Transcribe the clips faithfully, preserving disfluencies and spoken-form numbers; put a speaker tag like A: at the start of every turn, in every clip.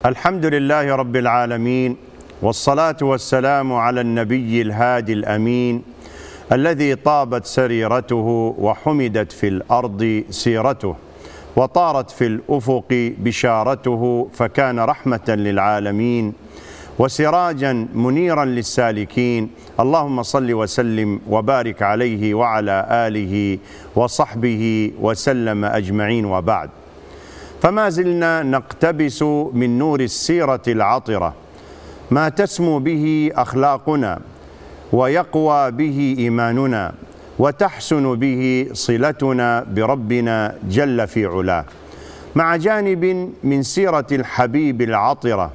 A: الحمد لله رب العالمين، والصلاة والسلام على النبي الهادي الأمين الذي طابت سريرته وحمدت في الأرض سيرته وطارت في الأفق بشارته، فكان رحمة للعالمين وسراجا منيرا للسالكين. اللهم صل وسلم وبارك عليه وعلى آله وصحبه وسلم أجمعين، وبعد. فما زلنا نقتبس من نور السيرة العطرة ما تسمو به أخلاقنا ويقوى به إيماننا وتحسن به صلتنا بربنا جل في علاه، مع جانب من سيرة الحبيب العطرة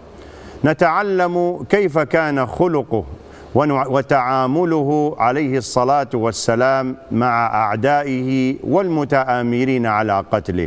A: نتعلم كيف كان خلقه وتعامله عليه الصلاة والسلام مع أعدائه والمتآمرين على قتله.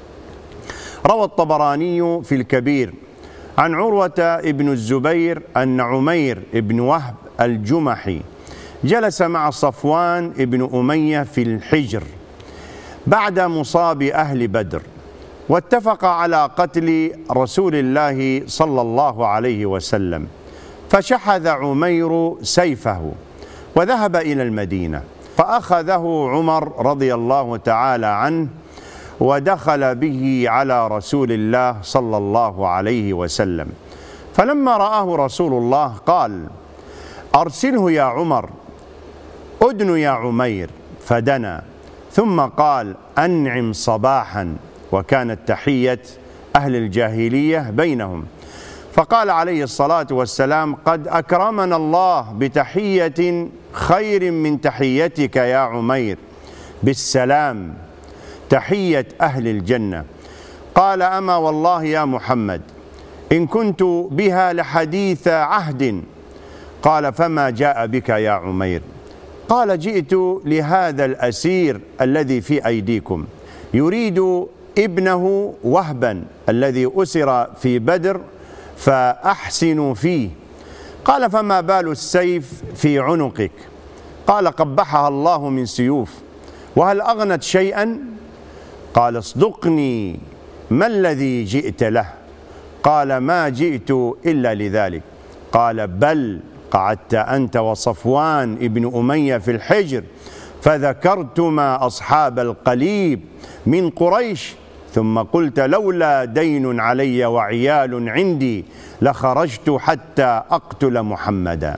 A: روى الطبراني في الكبير عن عروة بن الزبير أن عمير بن وهب الجمحي جلس مع صفوان بن أمية في الحجر بعد مصاب أهل بدر، واتفق على قتل رسول الله صلى الله عليه وسلم، فشحذ عمير سيفه وذهب إلى المدينة، فأخذه عمر رضي الله تعالى عنه ودخل به على رسول الله صلى الله عليه وسلم. فلما رآه رسول الله قال: أرسله يا عمر، أدن يا عمير، فدنا، ثم قال: أنعم صباحا، وكانت تحية أهل الجاهلية بينهم. فقال عليه الصلاة والسلام: قد أكرمنا الله بتحية خير من تحيتك يا عمير، بالسلام، تحية أهل الجنة. قال: أما والله يا محمد إن كنت بها لحديث عهد. قال: فما جاء بك يا عمير؟ قال: جئت لهذا الأسير الذي في أيديكم، يريد ابنه وهبا الذي أسر في بدر فأحسنوا فيه. قال: فما بال السيف في عنقك؟ قال: قبحها الله من سيوف، وهل أغنت شيئا؟ قال: اصدقني، ما الذي جئت له؟ قال: ما جئت إلا لذلك. قال: بل قعدت أنت وصفوان ابن أمية في الحجر فذكرتما أصحاب القليب من قريش، ثم قلت: لولا دين علي وعيال عندي لخرجت حتى أقتل محمدا،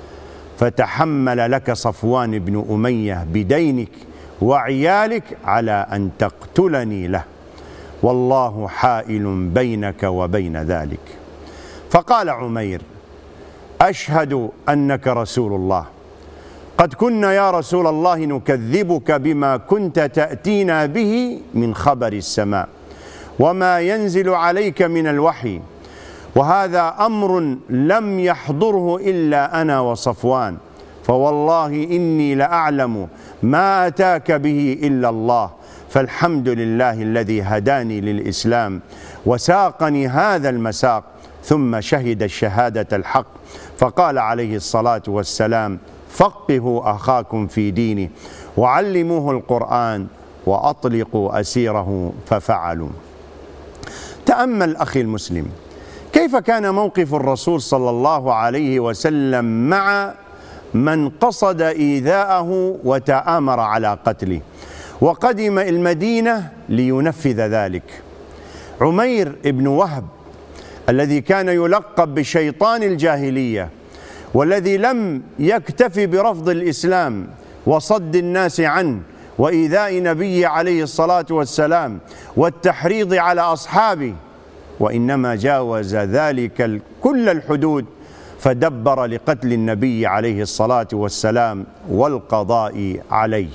A: فتحمل لك صفوان بن أمية بدينك وعيالك على أن تقتلني له، والله حائل بينك وبين ذلك. فقال عمير: أشهد أنك رسول الله، قد كنا يا رسول الله نكذبك بما كنت تأتينا به من خبر السماء وما ينزل عليك من الوحي، وهذا أمر لم يحضره إلا أنا وصفوان، فوالله إني لأعلم ما أتاك به إلا الله، فالحمد لله الذي هداني للإسلام وساقني هذا المساق. ثم شهد الشهادة الحق، فقال عليه الصلاة والسلام: فقهوا أخاكم في دينه وعلموه القرآن وأطلقوا أسيره، ففعلوا. تأمل أخي المسلم كيف كان موقف الرسول صلى الله عليه وسلم مع من قصد إيذاءه وتآمر على قتله، وقدم المدينة لينفذ ذلك. عمير بن وهب الذي كان يلقب بشيطان الجاهلية، والذي لم يكتف برفض الإسلام وصد الناس عنه وإيذاء نبيه عليه الصلاة والسلام والتحريض على أصحابه، وإنما جاوز ذلك كل الحدود فدبر لقتل النبي عليه الصلاة والسلام والقضاء عليه.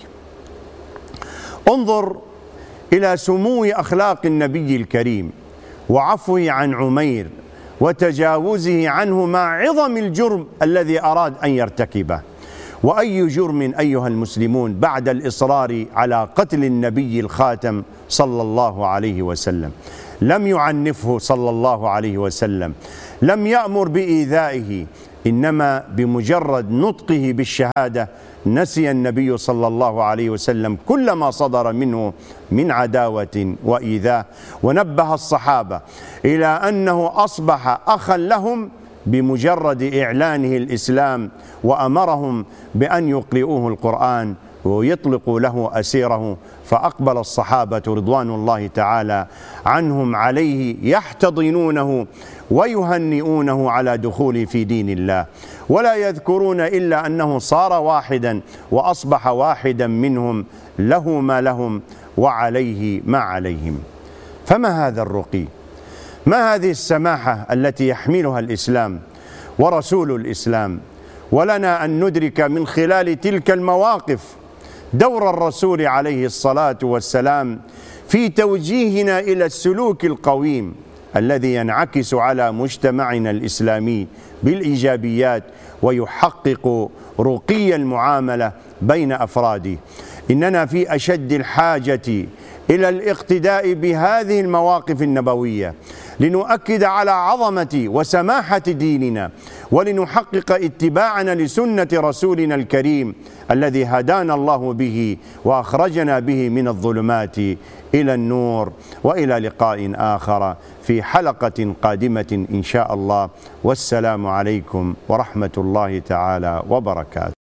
A: انظر إلى سمو أخلاق النبي الكريم وعفوه عن عمير وتجاوزه عنه مع عظم الجرم الذي أراد أن يرتكبه. وأي جرم أيها المسلمون بعد الإصرار على قتل النبي الخاتم صلى الله عليه وسلم؟ لم يعنفه صلى الله عليه وسلم، لم يأمر بإيذائه، إنما بمجرد نطقه بالشهادة نسي النبي صلى الله عليه وسلم كل ما صدر منه من عداوة وإيذاء، ونبه الصحابة إلى أنه أصبح أخا لهم بمجرد إعلانه الإسلام، وأمرهم بأن يقرئوه القرآن ويطلقوا له أسيره. فأقبل الصحابة رضوان الله تعالى عنهم عليه يحتضنونه ويهنئونه على دخول في دين الله، ولا يذكرون إلا أنه صار واحدا وأصبح واحدا منهم، له ما لهم وعليه ما عليهم. فما هذا الرقي؟ ما هذه السماحة التي يحملها الإسلام ورسول الإسلام؟ ولنا أن ندرك من خلال تلك المواقف دور الرسول عليه الصلاة والسلام في توجيهنا إلى السلوك القويم الذي ينعكس على مجتمعنا الإسلامي بالإيجابيات ويحقق رقي المعاملة بين أفراده. إننا في أشد الحاجة إلى الاقتداء بهذه المواقف النبوية لنؤكد على عظمة وسماحة ديننا، ولنحقق اتباعنا لسنة رسولنا الكريم الذي هدانا الله به وأخرجنا به من الظلمات إلى النور. وإلى لقاء آخر في حلقة قادمة إن شاء الله، والسلام عليكم ورحمة الله تعالى وبركاته.